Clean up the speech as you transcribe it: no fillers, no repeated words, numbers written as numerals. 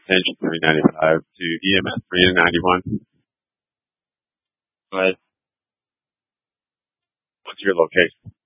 Engine 395 to EMS 391. But what's your location?